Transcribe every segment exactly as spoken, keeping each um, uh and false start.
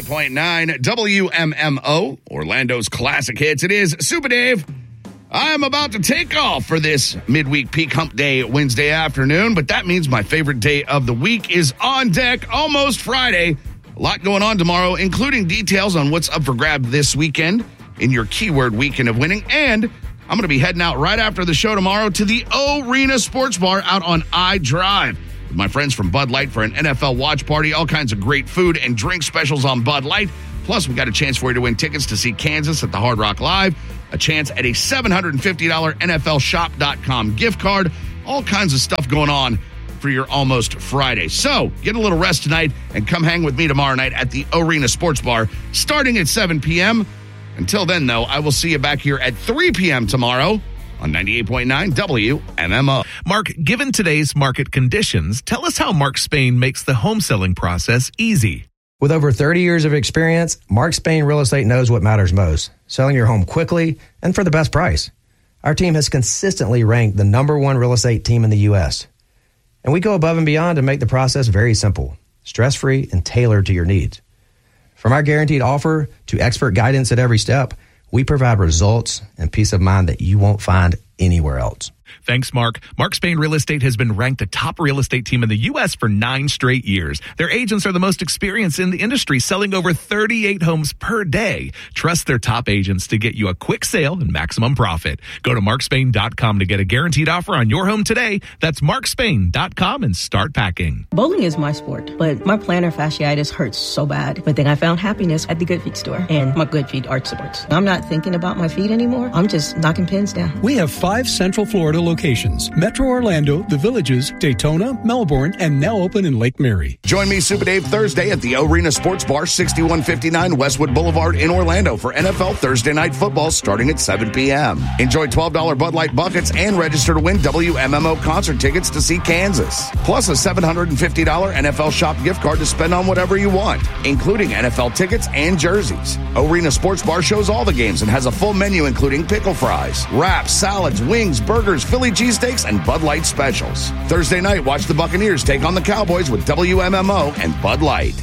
ninety-eight point nine W M M O, Orlando's classic hits. It is Super Dave. I'm about to take off for this midweek peak hump day Wednesday afternoon, but that means my favorite day of the week is on deck, almost Friday. A lot going on tomorrow, including details on what's up for grab this weekend in your keyword weekend of winning. And I'm going to be heading out right after the show tomorrow to the Arena Sports Bar out on I Drive with my friends from Bud Light for an N F L watch party. All kinds of great food and drink specials on Bud Light. Plus, we got a chance for you to win tickets to see Kansas at the Hard Rock Live, a chance at a seven hundred fifty dollars N F L shop dot com gift card, all kinds of stuff going on for your almost Friday. So get a little rest tonight and come hang with me tomorrow night at the Arena Sports Bar starting at seven p.m. Until then, though, I will see you back here at three p.m. tomorrow on ninety-eight point nine W M M O. Mark, given today's market conditions, tell us how Mark Spain makes the home selling process easy. With over thirty years of experience, Mark Spain Real Estate knows what matters most, selling your home quickly and for the best price. Our team has consistently ranked the number one real estate team in the U S, and we go above and beyond to make the process very simple, stress-free, and tailored to your needs. From our guaranteed offer to expert guidance at every step, we provide results and peace of mind that you won't find anywhere else. Thanks, Mark. Mark Spain Real Estate has been ranked the top real estate team in the U S for nine straight years. Their agents are the most experienced in the industry, selling over thirty-eight homes per day. Trust their top agents to get you a quick sale and maximum profit. Go to mark spain dot com to get a guaranteed offer on your home today. That's mark spain dot com and start packing. Bowling is my sport, but my plantar fasciitis hurts so bad. But then I found happiness at the Good Feet store and my Good Feet arch supports. I'm not thinking about my feet anymore. I'm just knocking pins down. We have five Central Florida locations: Metro Orlando, The Villages, Daytona, Melbourne, and now open in Lake Mary. Join me, Super Dave, Thursday at the Arena Sports Bar, sixty-one fifty-nine Westwood Boulevard in Orlando for N F L Thursday Night Football starting at seven p.m. Enjoy twelve dollars Bud Light buckets and register to win W M M O concert tickets to see Kansas. Plus a seven hundred fifty dollars N F L shop gift card to spend on whatever you want, including N F L tickets and jerseys. Arena Sports Bar shows all the games and has a full menu including pickle fries, wraps, salads, wings, burgers, Philly cheesesteaks, and Bud Light specials. Thursday night, watch the Buccaneers take on the Cowboys with W M M O and Bud Light.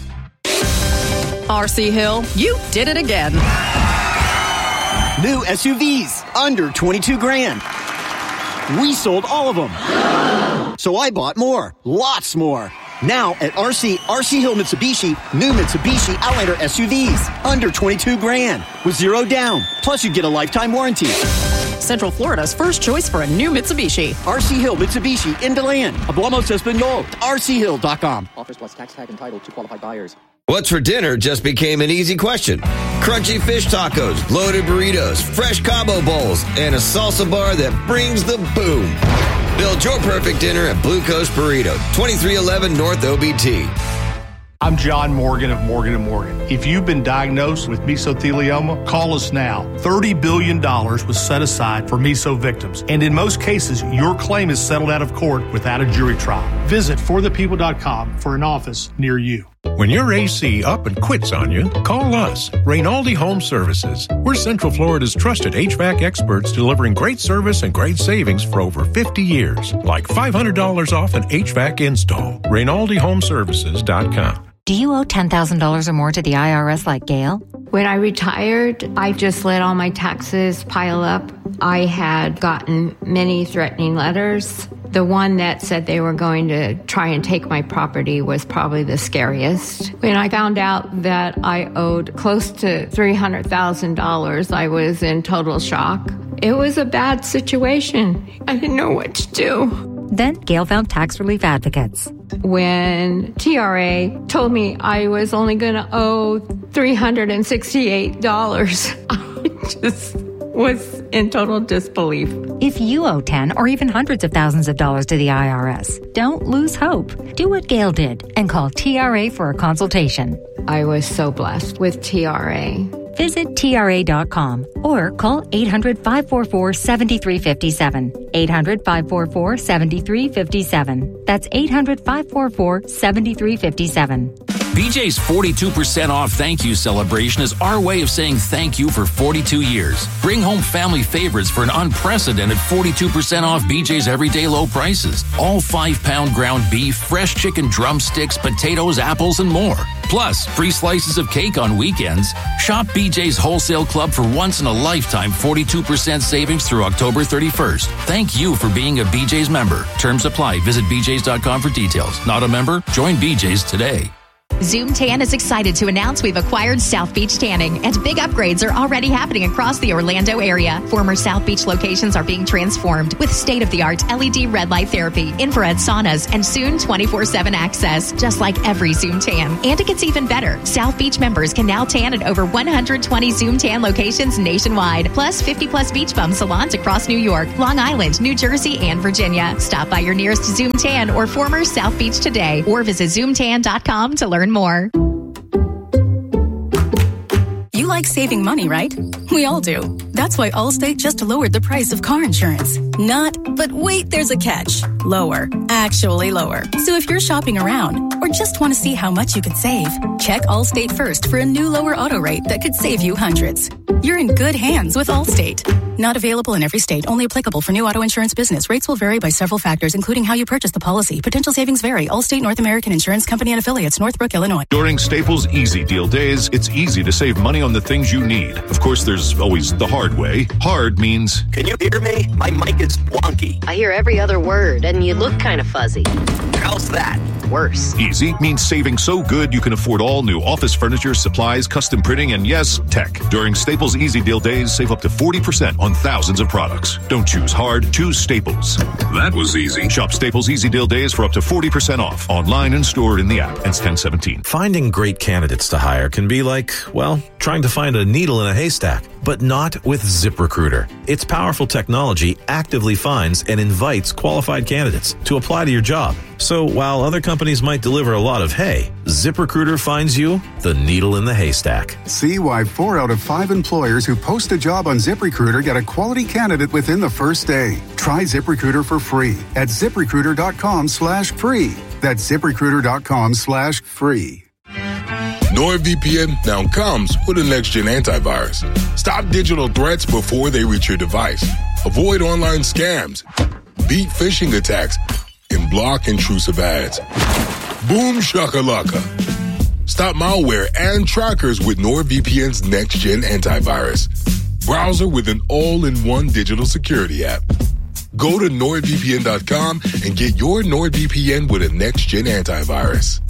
R C Hill, you did it again. New S U Vs, under twenty-two grand. We sold all of them. So I bought more, lots more. Now at R C, R C Hill Mitsubishi, new Mitsubishi Outlander S U Vs, under twenty-two grand, with zero down. Plus you get a lifetime warranty. Central Florida's first choice for a new Mitsubishi. R C Hill Mitsubishi in DeLand. Hablamos Espanol. R C hill dot com. Offers plus tax tag entitled to qualified buyers. What's for dinner just became an easy question. Crunchy fish tacos, loaded burritos, fresh Cabo bowls, and a salsa bar that brings the boom. Build your perfect dinner at Blue Coast Burrito, twenty-three eleven North O B T. I'm John Morgan of Morgan and Morgan. If you've been diagnosed with mesothelioma, call us now. thirty billion dollars was set aside for meso victims. And in most cases, your claim is settled out of court without a jury trial. Visit for the people dot com for an office near you. When your A C up and quits on you, call us, Rainaldi Home Services. We're Central Florida's trusted H V A C experts delivering great service and great savings for over fifty years. Like five hundred dollars off an H V A C install. Rainaldi Home Services dot com. Do you owe ten thousand dollars or more to the I R S like Gail? When I retired, I just let all my taxes pile up. I had gotten many threatening letters. The one that said they were going to try and take my property was probably the scariest. When I found out that I owed close to three hundred thousand dollars, I was in total shock. It was a bad situation. I didn't know what to do. Then Gail found tax relief advocates. When T R A told me I was only going to owe three hundred sixty-eight dollars, I just was in total disbelief. If you owe ten or even hundreds of thousands of dollars to the I R S, don't lose hope. Do what Gail did and call T R A for a consultation. I was so blessed with T R A. Visit T R A dot com or call eight hundred, five four four, seven three five seven. eight hundred, five four four, seven three five seven. That's eight hundred, five four four, seven three five seven. B J's forty-two percent off thank you celebration is our way of saying thank you for forty-two years. Bring home family favorites for an unprecedented forty-two percent off B J's everyday low prices. All five pound ground beef, fresh chicken drumsticks, potatoes, apples, and more. Plus, free slices of cake on weekends. Shop B J's Wholesale Club for once-in-a-lifetime forty-two percent savings through October thirty-first. Thank you for being a B J's member. Terms apply. Visit b j's dot com for details. Not a member? Join B J's today. Zoom Tan is excited to announce we've acquired South Beach Tanning, and big upgrades are already happening across the Orlando area. Former South Beach locations are being transformed with state-of-the-art L E D red light therapy, infrared saunas, and soon twenty-four seven access, just like every Zoom Tan. And it gets even better. South Beach members can now tan at over one hundred twenty Zoom Tan locations nationwide, plus fifty plus beach bum salons across New York, Long Island, New Jersey, and Virginia. Stop by your nearest Zoom Tan or former South Beach today, or visit zoom tan dot com to learn more. You like saving money, right? We all do. That's why Allstate just lowered the price of car insurance. Not, but wait, there's a catch. Lower. Actually lower. So if you're shopping around or just want to see how much you could save, check Allstate first for a new lower auto rate that could save you hundreds. You're in good hands with Allstate. Not available in every state. Only applicable for new auto insurance business. Rates will vary by several factors, including how you purchase the policy. Potential savings vary. Allstate North American Insurance Company and affiliates, Northbrook, Illinois. During Staples Easy Deal Days, it's easy to save money on the things you need. Of course, there's always the hard way. Hard means... Can you hear me? My mic is wonky. I hear every other word, and you look kind of fuzzy. How's that? Worse. Easy means saving so good you can afford all new office furniture, supplies, custom printing, and yes, tech. During Staples Easy Deal Days, save up to forty percent on thousands of products. Don't choose hard, choose Staples. That was easy. Shop Staples Easy Deal Days for up to forty percent off. Online and stored in the app. Ends ten seventeen. Finding great candidates to hire can be like, well, trying to find a needle in a haystack. But not with ZipRecruiter. Its powerful technology actively finds and invites qualified candidates to apply to your job. So while other companies might deliver a lot of hay, ZipRecruiter finds you the needle in the haystack. See why four out of five employers who post a job on ZipRecruiter get a quality candidate within the first day. Try ZipRecruiter for free at ZipRecruiter.com slash free. That's ZipRecruiter.com slash free. NordVPN now comes with a next-gen antivirus. Stop digital threats before they reach your device. Avoid online scams. Beat phishing attacks. And block intrusive ads. Boom shakalaka. Stop malware and trackers with NordVPN's next-gen antivirus. Browser with an all-in-one digital security app. Go to nord v p n dot com and get your NordVPN with a next-gen antivirus.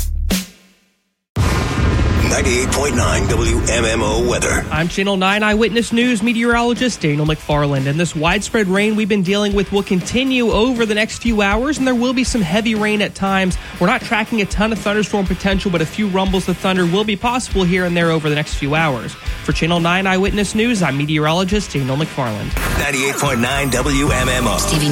ninety-eight point nine W M M O weather. I'm Channel nine Eyewitness News meteorologist Daniel McFarland, and this widespread rain we've been dealing with will continue over the next few hours, and there will be some heavy rain at times. We're not tracking a ton of thunderstorm potential, but a few rumbles of thunder will be possible here and there over the next few hours. For Channel nine Eyewitness News, I'm meteorologist Daniel McFarland. ninety-eight point nine W M M O. Stevie